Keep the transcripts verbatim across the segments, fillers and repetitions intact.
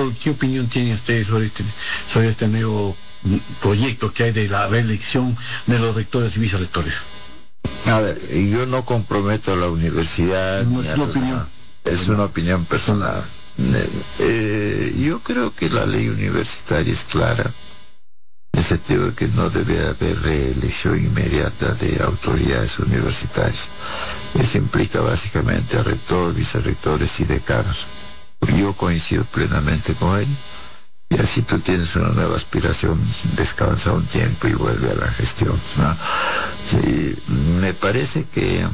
respecto, ¿qué opinión tiene usted sobre este, sobre este nuevo proyecto que hay de la reelección de los rectores y vicerrectores? A ver, yo no comprometo a la universidad. No es una opinión. Es una opinión personal. Eh, yo creo que la ley universitaria es clara, en el sentido de que no debe haber reelección inmediata de autoridades universitarias. Eso implica básicamente a rector, vicerrectores y decanos. Yo coincido plenamente con él. Y así tú tienes una nueva aspiración, descansa un tiempo y vuelve a la gestión, ¿no? Sí, me parece que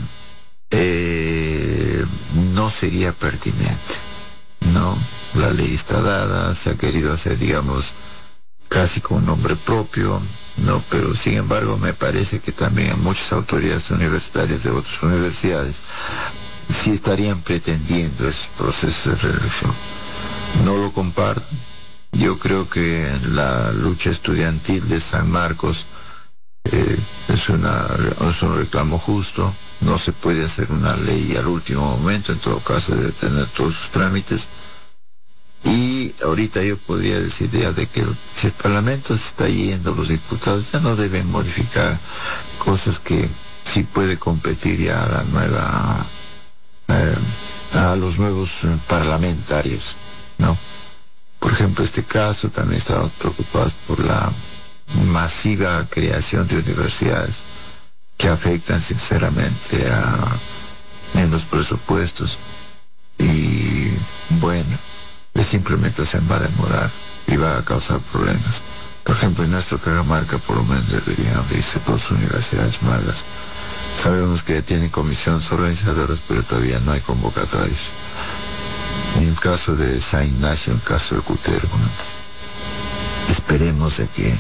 eh, no sería pertinente, ¿no? La ley está dada, se ha querido hacer, digamos, casi con nombre propio, ¿no? Pero sin embargo me parece que también muchas autoridades universitarias de otras universidades sí estarían pretendiendo ese proceso de reelección. No lo comparto. Yo creo que la lucha estudiantil de San Marcos eh, es, una, es un reclamo justo. No se puede hacer una ley al último momento, en todo caso debe tener todos sus trámites. Y ahorita yo podría decir ya de que si el Parlamento se está yendo, los diputados ya no deben modificar cosas que sí puede competir ya a la nueva, eh, a los nuevos parlamentarios, ¿no? Por ejemplo, este caso también estamos preocupados por la masiva creación de universidades que afectan sinceramente a, en los presupuestos. Y bueno, esa implementación va a demorar y va a causar problemas. Por ejemplo, en nuestro Cajamarca por lo menos deberían abrirse dos universidades malas. Sabemos que tienen comisiones organizadoras, pero todavía no hay convocatorios. En el caso de San Ignacio, en el caso de Cutervo, ¿no? Esperemos de que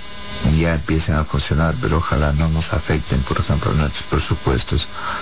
ya empiecen a funcionar, pero ojalá no nos afecten, por ejemplo, nuestros presupuestos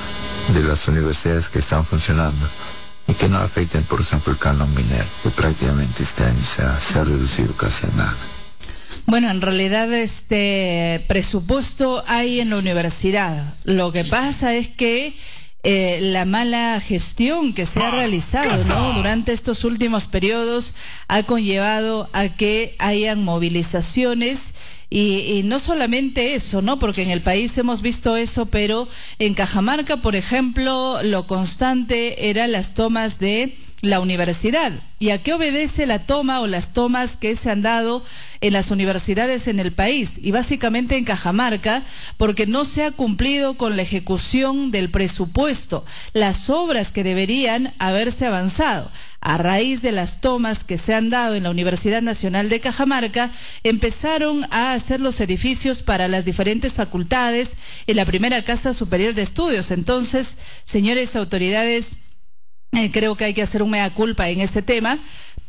de las universidades que están funcionando, y que no afecten, por ejemplo, el canon minero, que prácticamente este año se ha, se ha reducido casi a nada. Bueno, en realidad este presupuesto hay en la universidad. Lo que pasa es que Eh, la mala gestión que se ha realizado, ¿no?, durante estos últimos periodos ha conllevado a que hayan movilizaciones y, y no solamente eso, ¿no?, porque en el país hemos visto eso, pero en Cajamarca, por ejemplo, lo constante eran las tomas de la universidad. ¿Y a qué obedece la toma o las tomas que se han dado en las universidades en el país? Y básicamente en Cajamarca, porque no se ha cumplido con la ejecución del presupuesto, las obras que deberían haberse avanzado. A raíz de las tomas que se han dado en la Universidad Nacional de Cajamarca, empezaron a hacer los edificios para las diferentes facultades en la primera Casa Superior de Estudios. Entonces, señores autoridades, Eh, creo que hay que hacer un mea culpa en ese tema,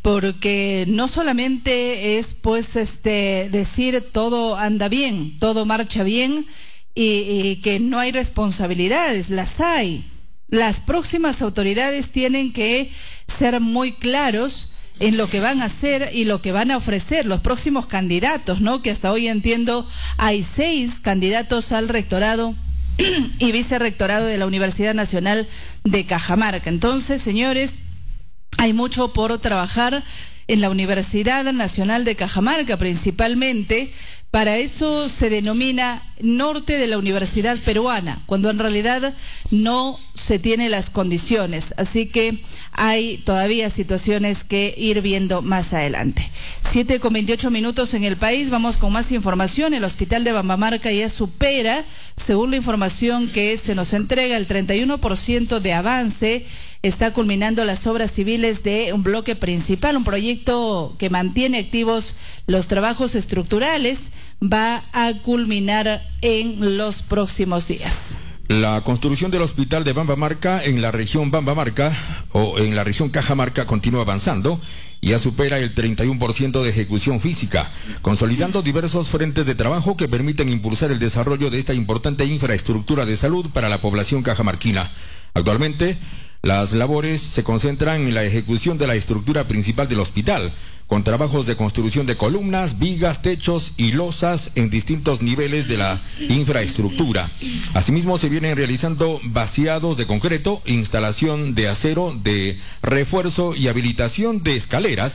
porque no solamente es pues este decir todo anda bien, todo marcha bien y, y que no hay responsabilidades, las hay. Las próximas autoridades tienen que ser muy claros en lo que van a hacer y lo que van a ofrecer los próximos candidatos, ¿no? Que hasta hoy entiendo hay seis candidatos al rectorado y vicerrectorado de la Universidad Nacional de Cajamarca. Entonces, señores, hay mucho por trabajar en la Universidad Nacional de Cajamarca, principalmente. Para eso se denomina norte de la Universidad Peruana, cuando en realidad no se tiene las condiciones. Así que hay todavía situaciones que ir viendo más adelante. siete con veintiocho minutos en el país. Vamos con más información. El hospital de Bambamarca ya supera, según la información que se nos entrega, el treinta y uno por ciento de avance. Está culminando las obras civiles de un bloque principal, un proyecto que mantiene activos los trabajos estructurales. Va a culminar en los próximos días. La construcción del hospital de Bambamarca en la región Bambamarca o en la región Cajamarca continúa avanzando y ya supera el treinta y uno por ciento de ejecución física, consolidando diversos frentes de trabajo que permiten impulsar el desarrollo de esta importante infraestructura de salud para la población cajamarquina. Actualmente, las labores se concentran en la ejecución de la estructura principal del hospital, con trabajos de construcción de columnas, vigas, techos y losas en distintos niveles de la infraestructura. Asimismo, se vienen realizando vaciados de concreto, instalación de acero, de refuerzo y habilitación de escaleras